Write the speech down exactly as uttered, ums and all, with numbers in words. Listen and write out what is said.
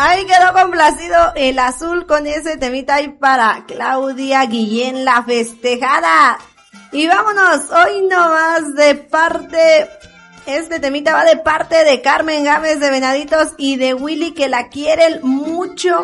Ahí quedó complacido el azul con ese temita ahí para Claudia Guillén, la festejada. Y vámonos, hoy nomás de parte, este temita va de parte de Carmen Gámez de Venaditos y de Willy, que la quieren mucho.